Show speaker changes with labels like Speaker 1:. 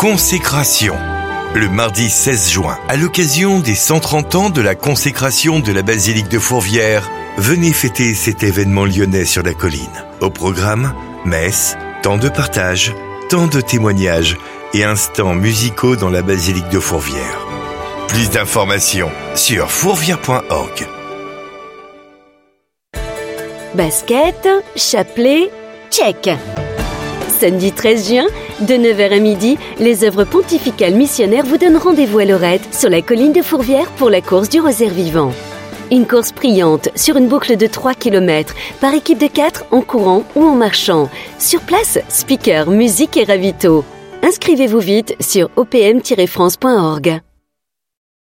Speaker 1: Consécration. Le mardi 16 juin, à l'occasion des 130 ans de la consécration de la basilique de Fourvière, venez fêter cet événement lyonnais sur la colline. Au programme, messe, temps de partage, temps de témoignages et instants musicaux dans la basilique de Fourvière. Plus d'informations sur fourvière.org.
Speaker 2: Basket, chapelet, check. Samedi 13 juin, de 9h à midi, les œuvres pontificales missionnaires vous donnent rendez-vous à Lorette, sur la colline de Fourvière pour la course du rosaire vivant. Une course priante sur une boucle de 3 km, par équipe de 4 en courant ou en marchant. Sur place, speaker, musique et ravito. Inscrivez-vous vite sur opm-france.org.